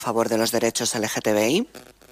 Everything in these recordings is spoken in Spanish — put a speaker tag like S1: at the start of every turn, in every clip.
S1: favor de los derechos LGTBI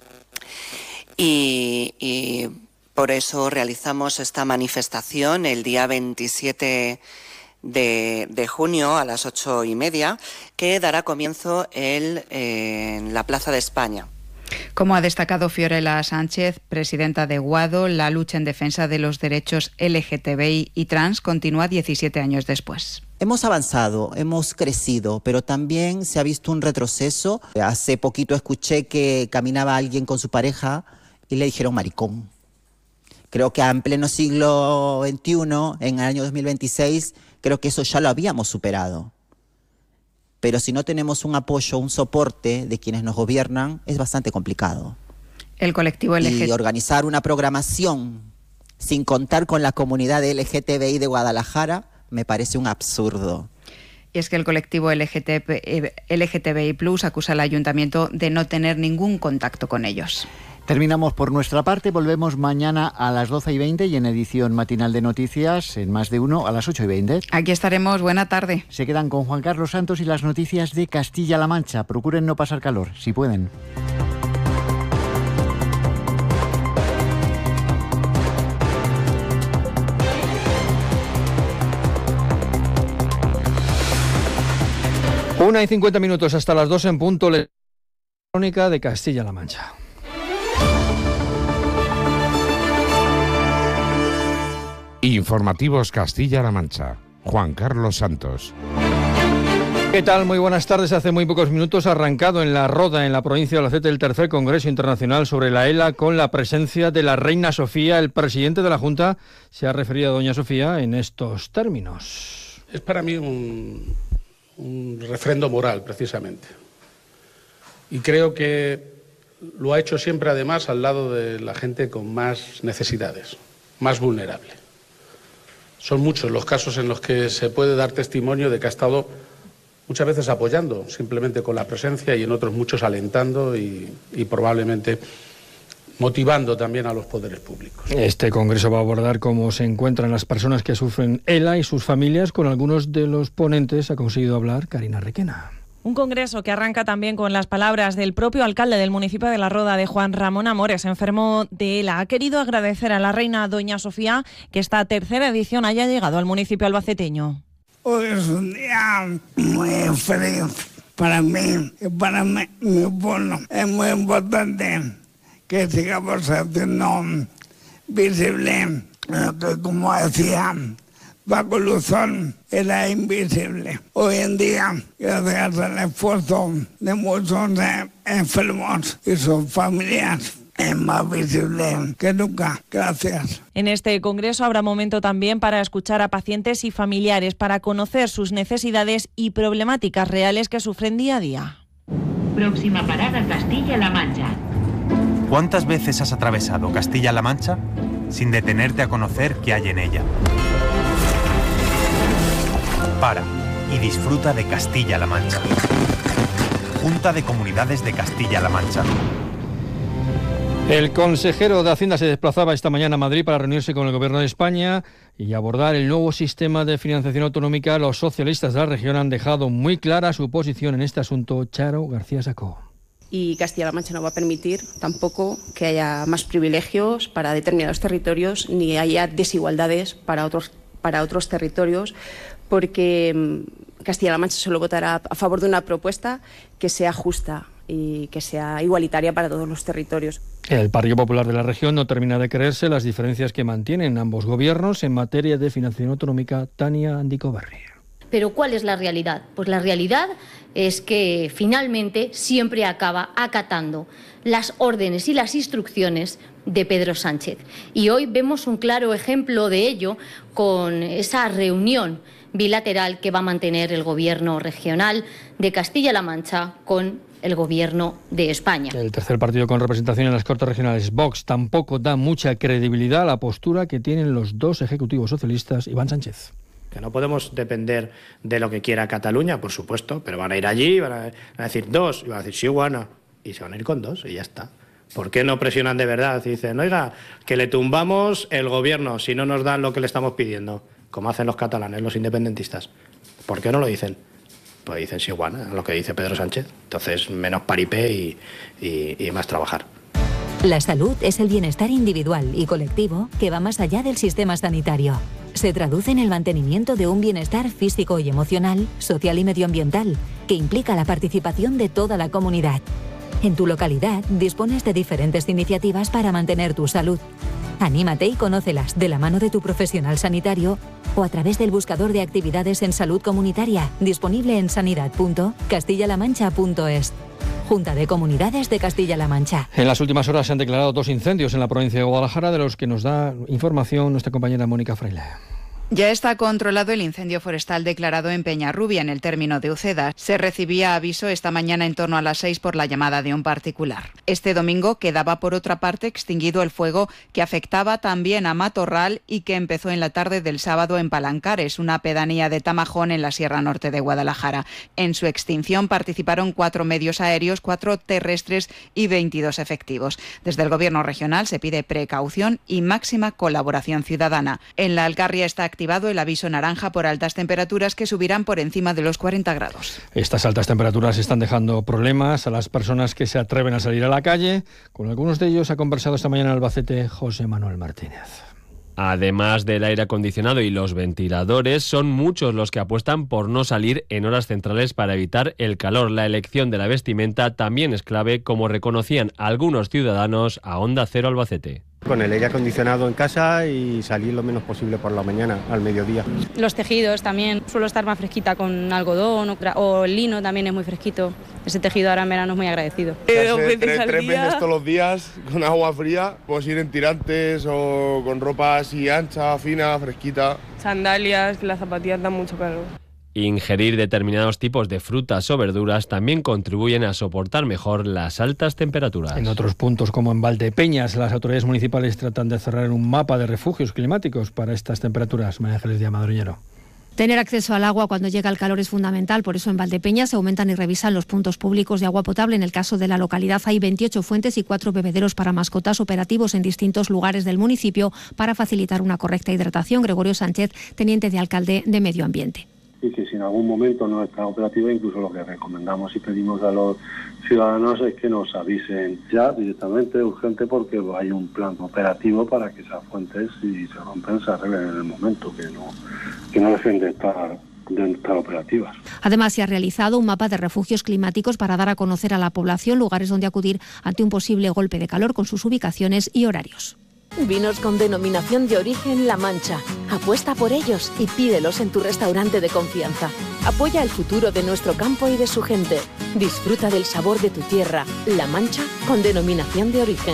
S1: y por eso realizamos esta manifestación el día 27 de junio a las 8:30, que dará comienzo en la Plaza de España.
S2: Como ha destacado Fiorella Sánchez, presidenta de Guado, la lucha en defensa de los derechos LGTBI y trans continúa 17 años después.
S3: Hemos avanzado, hemos crecido, pero también se ha visto un retroceso. Hace poquito escuché que caminaba alguien con su pareja y le dijeron maricón. Creo que en pleno siglo XXI, en el año 2026, creo que eso ya lo habíamos superado. Pero si no tenemos un apoyo, un soporte de quienes nos gobiernan, es bastante complicado.
S2: El colectivo LGTBI.
S3: Y organizar una programación sin contar con la comunidad LGTBI de Guadalajara me parece un absurdo.
S2: Y es que el colectivo LGTBI Plus acusa al ayuntamiento de no tener ningún contacto con ellos.
S4: Terminamos por nuestra parte, volvemos mañana a las 12:20 y en edición matinal de noticias, en Más de Uno, a las 8:20.
S2: Aquí estaremos, buena tarde.
S4: Se quedan con Juan Carlos Santos y las noticias de Castilla-La Mancha. Procuren no pasar calor, si pueden.
S5: Una y 50 minutos hasta las 2 en punto, la crónica de Castilla-La Mancha.
S6: Informativos Castilla-La Mancha. Juan Carlos Santos.
S5: ¿Qué tal? Muy buenas tardes. Hace muy pocos minutos ha arrancado en La Roda, en la provincia de Albacete, el tercer Congreso Internacional sobre la ELA, con la presencia de la Reina Sofía. El presidente de la Junta se ha referido a doña Sofía en estos términos.
S7: Es para mí un refrendo moral, precisamente. Y creo que lo ha hecho siempre, además, al lado de la gente con más necesidades, más vulnerable. Son muchos los casos en los que se puede dar testimonio de que ha estado muchas veces apoyando, simplemente con la presencia, y en otros muchos alentando y probablemente motivando también a los poderes públicos.
S5: Este congreso va a abordar cómo se encuentran las personas que sufren ELA y sus familias. Con algunos de los ponentes ha conseguido hablar Karina Requena.
S8: Un congreso que arranca también con las palabras del propio alcalde del municipio de La Roda, de Juan Ramón Amores, enfermo de ELA. Ha querido agradecer a la reina doña Sofía que esta tercera edición haya llegado al municipio albaceteño.
S9: Hoy es un día muy feliz para mí y para mi pueblo. Es muy importante que sigamos haciendo visible lo que, como decía Paco Luzón, era invisible. Hoy en día, gracias al esfuerzo de muchos enfermos y sus familias, es más visible que nunca. Gracias.
S8: En este congreso habrá momento también para escuchar a pacientes y familiares, para conocer sus necesidades y problemáticas reales que sufren día a día.
S10: Próxima parada, Castilla-La Mancha.
S11: ¿Cuántas veces has atravesado Castilla-La Mancha sin detenerte a conocer qué hay en ella? Para y disfruta de Castilla-La Mancha. Junta de Comunidades de Castilla-La Mancha.
S5: El consejero de Hacienda se desplazaba esta mañana a Madrid para reunirse con el Gobierno de España y abordar el nuevo sistema de financiación autonómica. Los socialistas de la región han dejado muy clara su posición en este asunto. Charo García Sacó.
S12: Y Castilla-La Mancha no va a permitir tampoco que haya más privilegios para determinados territorios ni haya desigualdades para otros territorios, porque Castilla-La Mancha solo votará a favor de una propuesta que sea justa y que sea igualitaria para todos los territorios.
S5: El Partido Popular de la región no termina de creerse las diferencias que mantienen ambos gobiernos en materia de financiación autonómica. Tania Andicobarri.
S13: Pero ¿cuál es la realidad? Pues la realidad es que finalmente siempre acaba acatando las órdenes y las instrucciones de Pedro Sánchez. Y hoy vemos un claro ejemplo de ello con esa reunión bilateral que va a mantener el Gobierno regional de Castilla-La Mancha con el Gobierno de España.
S5: El tercer partido con representación en las Cortes Regionales, Vox, tampoco da mucha credibilidad a la postura que tienen los dos ejecutivos socialistas. Iván Sánchez.
S14: Que no podemos depender de lo que quiera Cataluña, por supuesto, pero van a ir allí, van a decir dos, y van a decir sí, bueno, y se van a ir con dos, y ya está. ¿Por qué no presionan de verdad? Y dicen, oiga, que le tumbamos el gobierno si no nos dan lo que le estamos pidiendo, como hacen los catalanes, los independentistas. ¿Por qué no lo dicen? Pues dicen sí, Juana, lo que dice Pedro Sánchez. Entonces, menos paripé y más trabajar.
S15: La salud es el bienestar individual y colectivo que va más allá del sistema sanitario. Se traduce en el mantenimiento de un bienestar físico y emocional, social y medioambiental, que implica la participación de toda la comunidad. En tu localidad dispones de diferentes iniciativas para mantener tu salud. Anímate y conócelas de la mano de tu profesional sanitario o a través del buscador de actividades en salud comunitaria, disponible en sanidad.castilla-la-mancha.es. Junta de Comunidades de Castilla-La Mancha.
S5: En las últimas horas se han declarado 2 incendios en la provincia de Guadalajara, de los que nos da información nuestra compañera Mónica Fraile.
S2: Ya está controlado el incendio forestal declarado en Peñarrubia, en el término de Uceda. Se recibía aviso esta mañana en torno a las 6 por la llamada de un particular. Este domingo quedaba por otra parte extinguido el fuego que afectaba también a Matorral y que empezó en la tarde del sábado en Palancares, una pedanía de Tamajón en la Sierra Norte de Guadalajara. En su extinción participaron 4 medios aéreos, 4 terrestres y 22 efectivos. Desde el Gobierno regional se pide precaución y máxima colaboración ciudadana. En la Alcarria está activado el aviso naranja por altas temperaturas que subirán por encima de los 40 grados.
S5: Estas altas temperaturas están dejando problemas a las personas que se atreven a salir a la calle. Con algunos de ellos ha conversado esta mañana en Albacete José Manuel Martínez.
S16: Además del aire acondicionado y los ventiladores, son muchos los que apuestan por no salir en horas centrales para evitar el calor. La elección de la vestimenta también es clave, como reconocían algunos ciudadanos a Onda Cero Albacete.
S17: Con el aire acondicionado en casa y salir lo menos posible por la mañana, al mediodía.
S18: Los tejidos también, suelo estar más fresquita con algodón o el lino también es muy fresquito. Ese tejido ahora en verano es muy agradecido.
S19: Tres veces todos los días con agua fría, pues ir en tirantes o con ropa así ancha, fina, fresquita.
S20: Sandalias, las zapatillas dan mucho calor.
S16: Ingerir determinados tipos de frutas o verduras también contribuyen a soportar mejor las altas temperaturas.
S5: En otros puntos, como en Valdepeñas, las autoridades municipales tratan de cerrar un mapa de refugios climáticos para estas temperaturas. María Ángeles Díaz Madroñero.
S21: Tener acceso al agua cuando llega el calor es fundamental, por eso en Valdepeñas se aumentan y revisan los puntos públicos de agua potable. En el caso de la localidad hay 28 fuentes y 4 bebederos para mascotas operativos en distintos lugares del municipio para facilitar una correcta hidratación. Gregorio Sánchez, teniente de alcalde de Medio Ambiente.
S22: Y que si en algún momento no está operativa, incluso lo que recomendamos y pedimos a los ciudadanos es que nos avisen ya directamente, urgente, porque hay un plan operativo para que esas fuentes, si se rompen, se arreglen en el momento, que no dejen de estar operativas.
S21: Además, se ha realizado un mapa de refugios climáticos para dar a conocer a la población lugares donde acudir ante un posible golpe de calor con sus ubicaciones y horarios.
S23: Vinos con denominación de origen La Mancha. Apuesta por ellos y pídelos en tu restaurante de confianza. Apoya el futuro de nuestro campo y de su gente. Disfruta del sabor de tu tierra. La Mancha con denominación de origen.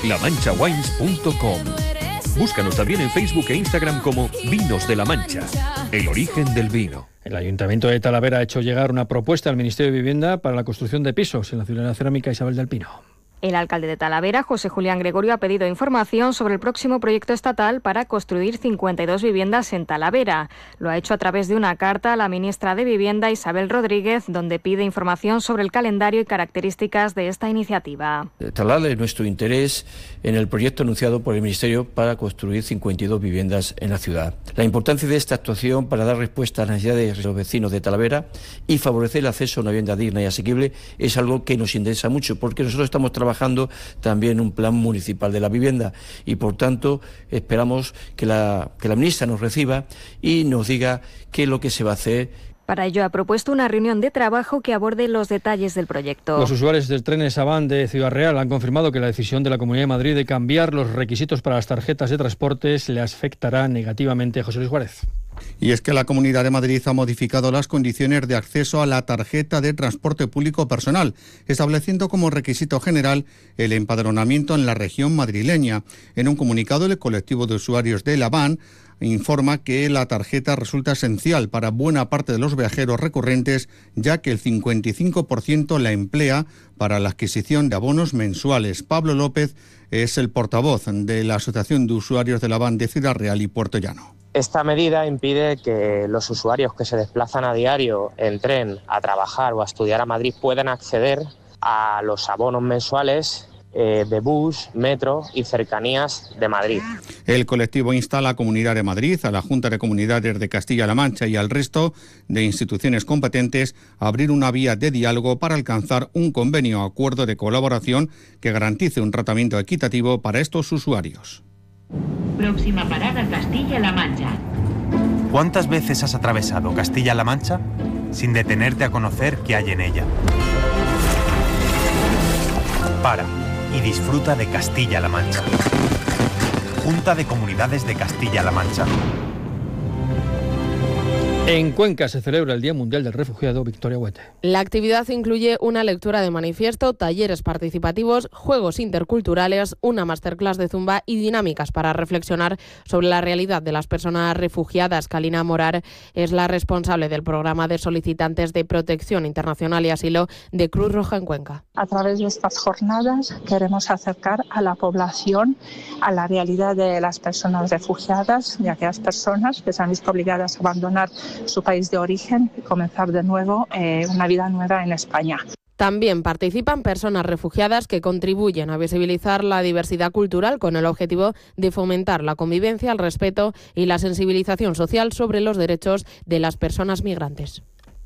S24: lamanchawines.com. Búscanos también en Facebook e Instagram como Vinos de La Mancha, el origen del vino.
S5: El Ayuntamiento de Talavera ha hecho llegar una propuesta al Ministerio de Vivienda para la construcción de pisos en la ciudad de la cerámica Isabel del Pino.
S25: El alcalde de Talavera, José Julián Gregorio, ha pedido información sobre el próximo proyecto estatal para construir 52 viviendas en Talavera. Lo ha hecho a través de una carta a la ministra de Vivienda, Isabel Rodríguez, donde pide información sobre el calendario y características de esta iniciativa.
S26: Trasladarle nuestro interés en el proyecto anunciado por el Ministerio para construir 52 viviendas en la ciudad. La importancia de esta actuación para dar respuesta a las necesidades de los vecinos de Talavera y favorecer el acceso a una vivienda digna y asequible es algo que nos interesa mucho, porque nosotros estamos trabajando también un plan municipal de la vivienda y por tanto esperamos que la ministra nos reciba y nos diga qué es lo que se va a hacer.
S25: Para ello ha propuesto una reunión de trabajo que aborde los detalles del proyecto.
S5: Los usuarios del tren Saván de Ciudad Real han confirmado que la decisión de la Comunidad de Madrid de cambiar los requisitos para las tarjetas de transportes le afectará negativamente. José Luis Juárez.
S27: Y es que la Comunidad de Madrid ha modificado las condiciones de acceso a la tarjeta de transporte público personal, estableciendo como requisito general el empadronamiento en la región madrileña. En un comunicado, el colectivo de usuarios de la VAN informa que la tarjeta resulta esencial para buena parte de los viajeros recurrentes, ya que el 55% la emplea para la adquisición de abonos mensuales. Pablo López es el portavoz de la Asociación de Usuarios de la VAN de Ciudad Real y Puerto Llano.
S28: Esta medida impide que los usuarios que se desplazan a diario en tren a trabajar o a estudiar a Madrid puedan acceder a los abonos mensuales de bus, metro y cercanías de Madrid.
S27: El colectivo insta a la Comunidad de Madrid, a la Junta de Comunidades de Castilla-La Mancha y al resto de instituciones competentes a abrir una vía de diálogo para alcanzar un convenio o acuerdo de colaboración que garantice un tratamiento equitativo para estos usuarios.
S1: Próxima parada, Castilla-La Mancha.
S11: ¿Cuántas veces has atravesado Castilla-La Mancha sin detenerte a conocer qué hay en ella? Para y disfruta de Castilla-La Mancha. Junta de Comunidades de Castilla-La Mancha.
S5: En Cuenca se celebra el Día Mundial del Refugiado. Victoria Huete.
S3: La actividad incluye una lectura de manifiesto, talleres participativos, juegos interculturales, una masterclass de zumba y dinámicas para reflexionar sobre la realidad de las personas refugiadas. Kalina Morar es la responsable del programa de solicitantes de protección internacional y asilo de Cruz Roja en Cuenca.
S4: A través de estas jornadas queremos acercar a la población a la realidad de las personas refugiadas, de aquellas personas que se han visto obligadas a abandonar su país de origen y comenzar de nuevo una vida nueva en España.
S3: También participan personas refugiadas que contribuyen a visibilizar la diversidad cultural con el objetivo de fomentar la convivencia, el respeto y la sensibilización social sobre los derechos de las personas migrantes.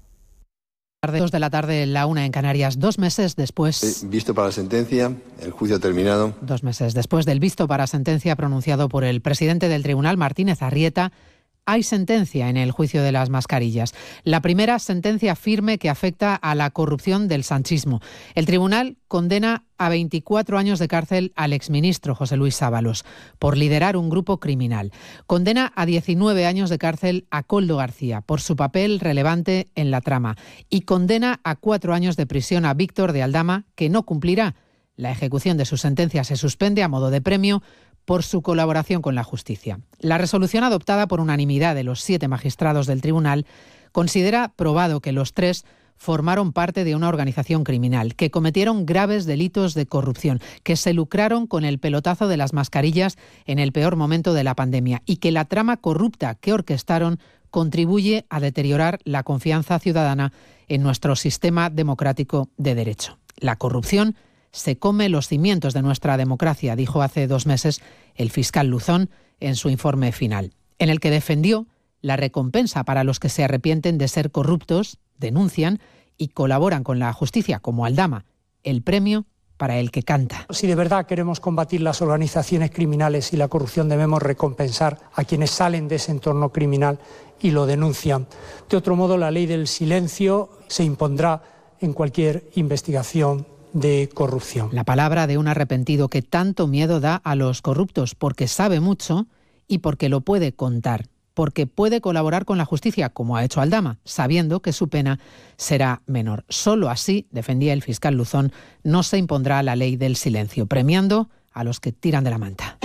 S6: 2 de la tarde, la 1 en Canarias, 2 meses después.
S7: Visto para la sentencia, el juicio ha terminado.
S6: 2 meses después del visto para sentencia pronunciado por el presidente del tribunal, Martínez Arrieta, hay sentencia en el juicio de las mascarillas. La primera sentencia firme que afecta a la corrupción del sanchismo. El tribunal condena a 24 años de cárcel al exministro José Luis Ábalos por liderar un grupo criminal. Condena a 19 años de cárcel a Koldo García por su papel relevante en la trama. Y condena a 4 años de prisión a Víctor de Aldama, que no cumplirá. La ejecución de su sentencia se suspende a modo de premio por su colaboración con la justicia. La resolución adoptada por unanimidad de los 7 magistrados del tribunal considera probado que los 3 formaron parte de una organización criminal, que cometieron graves delitos de corrupción, que se lucraron con el pelotazo de las mascarillas en el peor momento de la pandemia y que la trama corrupta que orquestaron contribuye a deteriorar la confianza ciudadana en nuestro sistema democrático de derecho. La corrupción se come los cimientos de nuestra democracia, dijo hace 2 meses el fiscal Luzón en su informe final, en el que defendió la recompensa para los que se arrepienten de ser corruptos, denuncian y colaboran con la justicia, como Aldama, el premio para el que canta.
S8: Si de verdad queremos combatir las organizaciones criminales y la corrupción, debemos recompensar a quienes salen de ese entorno criminal y lo denuncian. De otro modo, la ley del silencio se impondrá en cualquier investigación de corrupción.
S6: La palabra de un arrepentido que tanto miedo da a los corruptos, porque sabe mucho y porque lo puede contar, porque puede colaborar con la justicia, como ha hecho Aldama, sabiendo que su pena será menor. Solo así, defendía el fiscal Luzón, no se impondrá la ley del silencio, premiando a los que tiran de la manta.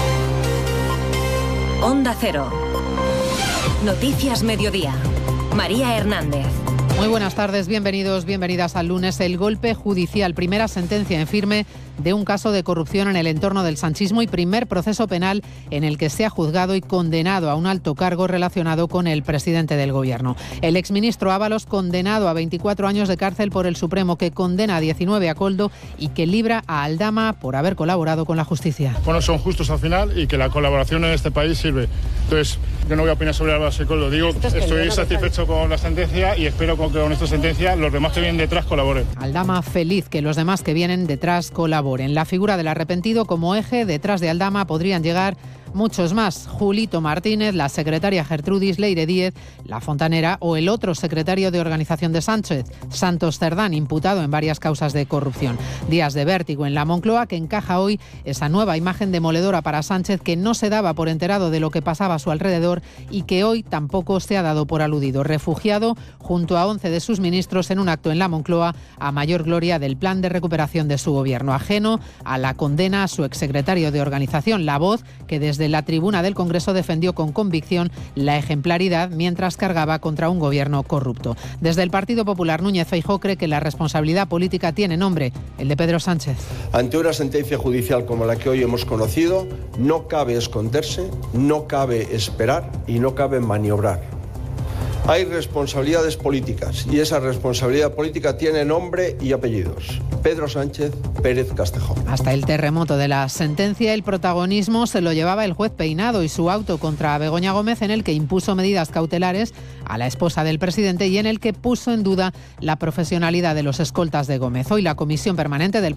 S23: Onda Cero. Noticias Mediodía. María Hernández.
S6: Muy buenas tardes, bienvenidos, bienvenidas al lunes. El golpe judicial, primera sentencia en firme de un caso de corrupción en el entorno del sanchismo y primer proceso penal en el que se ha juzgado y condenado a un alto cargo relacionado con el presidente del gobierno. El exministro Ábalos, condenado a 24 años de cárcel por el Supremo, que condena a 19 a Koldo y que libra a Aldama por haber colaborado con la justicia.
S9: Bueno, son justos al final y que la colaboración en este país sirve. Entonces, yo no voy a opinar sobre Ábalos y Koldo. Digo, estoy satisfecho con la sentencia y espero que con esta sentencia los demás que vienen detrás colaboren.
S6: Aldama feliz que los demás que vienen detrás colaboren. La figura del arrepentido como eje, detrás de Aldama podrían llegar muchos más. Julito Martínez, la secretaria Gertrudis Leire Díez, la fontanera o el otro secretario de organización de Sánchez, Santos Cerdán, imputado en varias causas de corrupción. Días de vértigo en la Moncloa que encaja hoy esa nueva imagen demoledora para Sánchez, que no se daba por enterado de lo que pasaba a su alrededor y que hoy tampoco se ha dado por aludido. Refugiado junto a 11 de sus ministros en un acto en la Moncloa a mayor gloria del plan de recuperación de su gobierno, ajeno a la condena a su exsecretario de organización, La Voz, que desde la tribuna del Congreso defendió con convicción la ejemplaridad mientras cargaba contra un gobierno corrupto. Desde el Partido Popular, Núñez Feijóo cree que la responsabilidad política tiene nombre, el de Pedro Sánchez.
S10: Ante una sentencia judicial como la que hoy hemos conocido, no cabe esconderse, no cabe esperar y no cabe maniobrar. Hay responsabilidades políticas y esa responsabilidad política tiene nombre y apellidos. Pedro Sánchez Pérez Castejón.
S6: Hasta el terremoto de la sentencia, el protagonismo se lo llevaba el juez Peinado y su auto contra Begoña Gómez, en el que impuso medidas cautelares a la esposa del presidente y en el que puso en duda la profesionalidad de los escoltas de Gómez. Hoy la comisión permanente del